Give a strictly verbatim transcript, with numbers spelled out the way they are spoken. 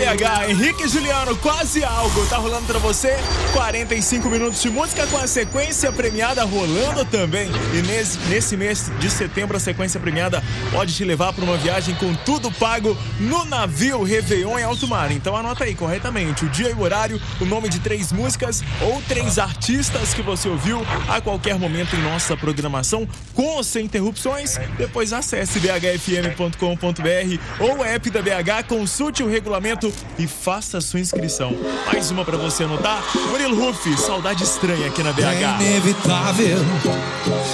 B H, Henrique e Juliano, Quase Algo, tá rolando pra você, quarenta e cinco minutos de música com a sequência premiada rolando também. E nesse, nesse mês de setembro a sequência premiada pode te levar pra uma viagem com tudo pago no navio Réveillon em alto mar. Então anota aí corretamente o dia e o horário, o nome de três músicas ou três artistas que você ouviu a qualquer momento em nossa programação, com ou sem interrupções. Depois acesse b h f m ponto com ponto b r ou o app da B H, consulte o regulamento e faça a sua inscrição. Mais uma pra você anotar. Murilo Ruff, Saudade Estranha aqui na B H. É inevitável